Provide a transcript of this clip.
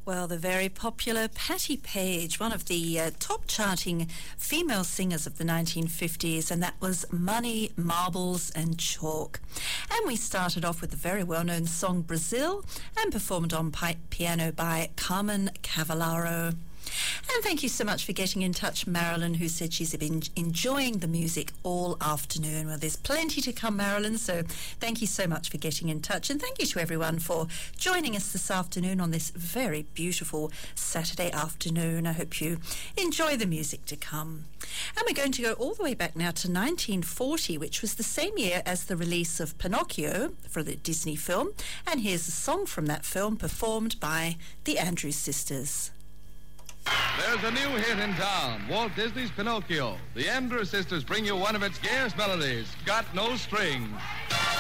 Well, the very popular Patti Page, one of the top charting female singers of the 1950s, and that was Money, Marbles and Chalk. And we started off with the very well-known song Brazil, and performed on piano by Carmen Cavallaro. And thank you so much for getting in touch, Marilyn, who said she's been enjoying the music all afternoon. Well, there's plenty to come, Marilyn, so thank you so much for getting in touch. And thank you to everyone for joining us this afternoon on this very beautiful Saturday afternoon. I hope you enjoy the music to come. And we're going to go all the way back now to 1940, which was the same year as the release of Pinocchio for the Disney film. And here's a song from that film performed by the Andrews Sisters. There's a new hit in town, Walt Disney's Pinocchio. The Andrews Sisters bring you one of its gayest melodies, Got No Strings.